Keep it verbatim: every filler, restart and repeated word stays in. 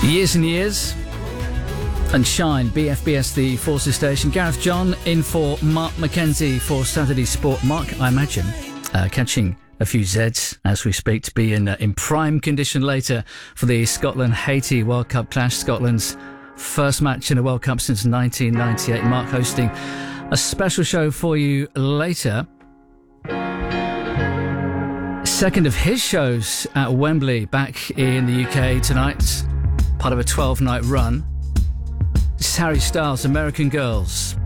Years and years. And Shine, B F B S, the Forces station. Gareth John in for Mark Mackenzie for Saturday Sport. Mark, I imagine, uh, catching a few Zs as we speak, to be in uh, in prime condition later for the Scotland-Haiti World Cup clash. Scotland's first match in a World Cup since nineteen ninety-eight. Mark hosting a special show for you later. Second of his shows at Wembley back in the U K tonight. Part of a twelve-night run. This is Harry Styles, American Girls.